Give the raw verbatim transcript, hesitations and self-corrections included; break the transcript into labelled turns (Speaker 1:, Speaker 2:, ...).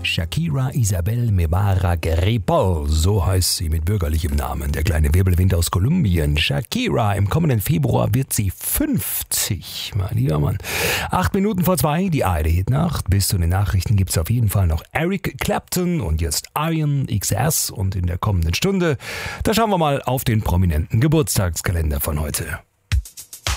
Speaker 1: Shakira Isabel Mebarak Ripoll, so heißt sie mit bürgerlichem Namen. Der kleine Wirbelwind aus Kolumbien. Shakira, im kommenden Februar wird sie fünfzig. Mein lieber Mann. Acht Minuten vor zwei, die A R D-Hitnacht. Bis zu den Nachrichten gibt es auf jeden Fall noch Eric Clapton und jetzt Iron X S. Und in der kommenden Stunde, da schauen wir mal auf den prominenten Geburtstagskalender von heute.